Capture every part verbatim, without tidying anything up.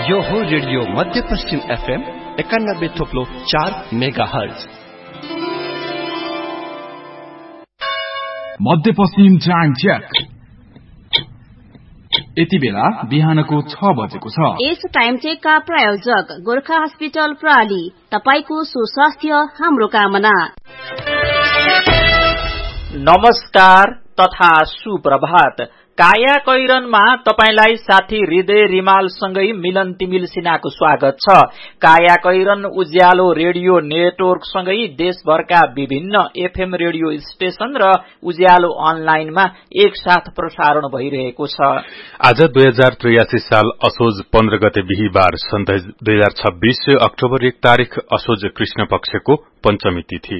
यो हो रेडियो मध्यपश्चिम एफएम एकानब्बे थोप्लो चार मेगा हर्ज। मध्यपश्चिम टाइम चेक। यति बेला बिहानको छ बजेको छ। यस टाइम चेकका प्रायोजक गोर्खा हस्पिटल प्रणाली, तपाईको सुस्वास्थ्य हाम्रो कामना। नमस्कार तथा सुप्रभात। काया कैरनमा तपाईलाई साथी हृदय रिमाल सँगै मिलन तिमिल सिन्हाको स्वागत छ। काया कैरन उज्यालो रेडियो नेटवर्क सँगै देशभरका विभिन्न एफएम रेडियो स्टेशन र उज्यालो अनलाइनमा एक साथ प्रसारण भइरहेको छ। आज दुई हजार त्रियासी साल असोज पन्ध्र गते बिहीबार सन् दुई हजार छब्बीस अक्टोबर एक तारीक असोज कृष्ण पक्षको पञ्चमी तिथि।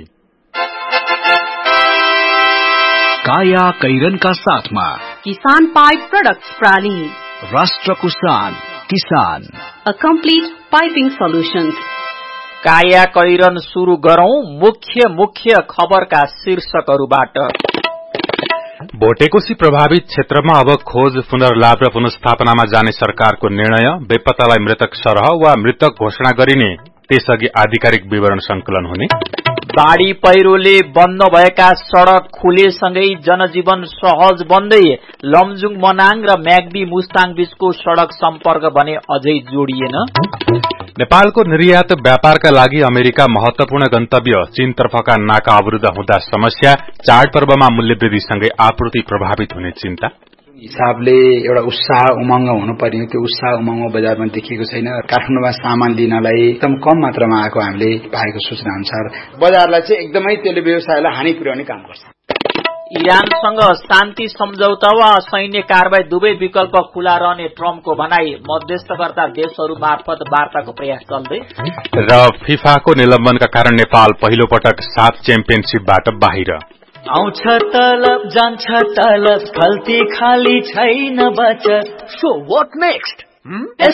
काया कैरनका साथमा किसान पाइप प्रोडक्ट्स प्रणाली, राष्ट्रको शान किसान, अ कम्प्लिट पाइपिङ सोल्युशन्स। काया कैरन सुरु गरौं मुख्य मुख्य खबरका शीर्षकहरूबाट। भोटेकोशी प्रभावित क्षेत्रमा अब खोज, पुनर्लाभ र पुनर्स्थापनामा जाने सरकारको निर्णय, बेपत्तालाई मृतक सरह वा मृतक घोषणा गरिने, त्यसअघि आधिकारिक विवरण संकलन हुने। बाढ़ी पहिरोले बन्द भएका सड़क खुलेसँगै जनजीवन सहज बन्दै लमजुङ मनाङ र म्याग्दी मुस्ताङ बीचको सड़क सम्पर्क भने अझै जोडिएन। नेपालको निर्यात व्यापारका लागि अमेरिका महत्वपूर्ण गन्तव्य, चीनतर्फका नाका अवरुद्ध हुँदा समस्या, चाडपर्वमा मूल्यवृद्धिसँगै आपूर्ति प्रभावित हुने चिन्ता। हिसाबले एउटा उत्साह उमंग हुनु पर्यो, त्यो उत्साह उमंग बजारमा देखिएको छैन। काठमाडौँमा सामान लिनलाई एकदम कम मात्रामा आएको हामीले पाएको सूचना अनुसार बजारलाई चाहिँ एकदमै त्यसले व्यवसायलाई हानि पुर्याउने काम गर्छ। इरानसँग शान्ति सम्झौता वा सैन्य कारबाही दुवै विकल्प खुला रहने ट्रम्पको भनाई, मध्यस्थकर्ता देशहरू मार्फत वार्ताको प्रयास चल्दै। र फिफाको निलम्बनका कारण नेपाल पहिलो पटक साफ च्याम्पियनशिपबाट बाहिर। आउँछ तलब जान्छ तलब, खल्ती खाली छैन बचत। So what next?